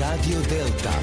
Radio Delta.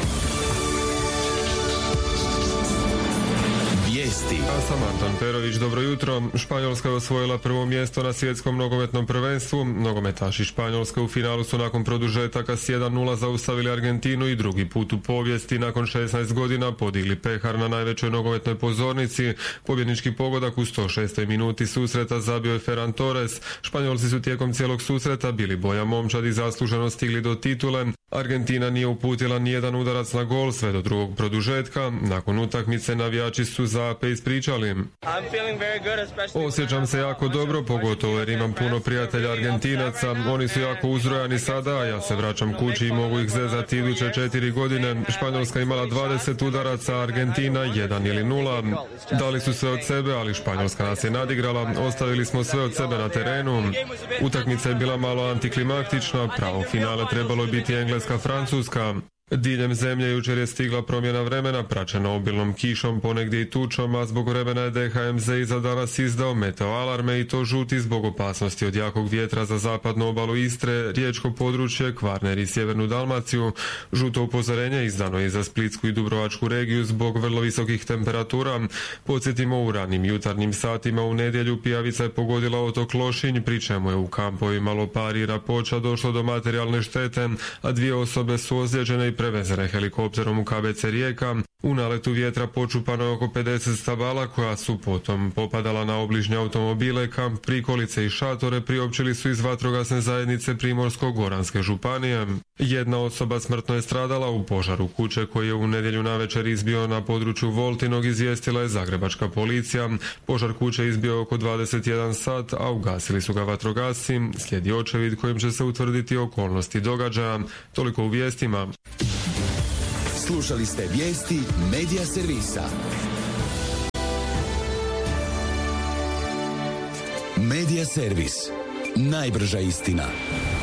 Vijesti. Ja sam Anton Perović, dobro jutro. Španjolska je osvojila prvo mjesto na svjetskom nogometnom prvenstvu. Nogometaši Španjolske u finalu su nakon produžetaka s 1:0 zaustavili Argentinu i drugi put u povijesti nakon 16 godina podigli pehar na najvećoj nogometnoj pozornici. Pobjednički pogodak u 106. minuti susreta zabio je Ferran Torres. Španjolci su tijekom cijelog susreta bili bolja momčad i zasluženo stigli do titule. Argentina nije uputila nijedan udarac na gol sve do drugog produžetka. Nakon utakmice navijači su zape ispričali: osjećam se jako dobro, pogotovo jer imam puno prijatelja Argentinaca. Oni su jako uzrojani sada, a ja se vraćam kući i mogu ih zezati iduće 4 godine. Španjolska imala 20 udaraca, Argentina 1 ili 0. Dali su sve od sebe, ali Španjolska nas je nadigrala. Ostavili smo sve od sebe na terenu. Utakmica je bila malo antiklimaktična, pravo finale trebalo je biti Engleska-Francuska. Diljem zemlje jučer je stigla promjena vremena, praćena obilnom kišom, ponegdje i tučom, a zbog vremena je DHMZ i za danas izdao meteo alarme i to žuti zbog opasnosti od jakog vjetra za zapadnu obalu Istre, riječko područje, Kvarner i sjevernu Dalmaciju. Žuto upozorenje izdano je i za Splitsku i Dubrovačku regiju zbog vrlo visokih temperatura. Podsjetimo, u ranim jutarnjim satima u nedjelju pijavica je pogodila otok Lošinj, pri čemu je u kampovima Lopar i Rapoča došlo do materijalne štete, a 2 osobe su ozlijeđene i prevezene helikopterom u KBC Rijeka. U naletu vjetra počupano je oko 50 stabala koja su potom popadala na obližnje automobile, kamp, prikolice i šatore, priopćili su iz vatrogasne zajednice Primorsko-goranske županije. Jedna osoba smrtno je stradala u požaru kuće koji je u nedjelju navečer izbio na području Voltinog, izvijestila je zagrebačka policija. Požar kuće izbio oko 21 sat, a ugasili su ga vatrogasci. Slijedi očevid kojim će se utvrditi okolnosti događaja. Toliko u vijestima. Slušali ste vijesti Medija servisa. Medija servis. Najbrža istina.